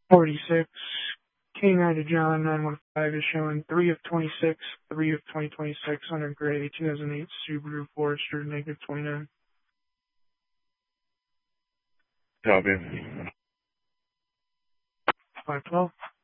46. K9 to John 915 is showing 3 of 26, 3 of 2026 under gray 2008 Subaru Forester -29. Copy. 512.